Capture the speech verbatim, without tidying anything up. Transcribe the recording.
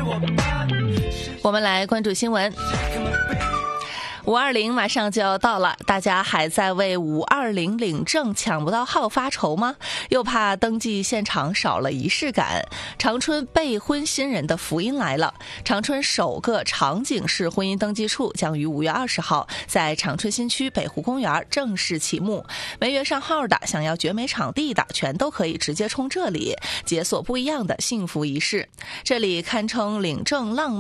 我们来关注新闻。五二零马上就要到了，大家还在为五二零领证抢不到号发愁吗？又怕登记现场少了仪式感。长春备婚新人的福音来了，长春首个场景式婚姻登记处将于五月二十号在长春新区北湖公园正式启幕。没约上号的，想要绝美场地的，全都可以直接冲这里，解锁不一样的幸福仪式。这里堪称领证浪漫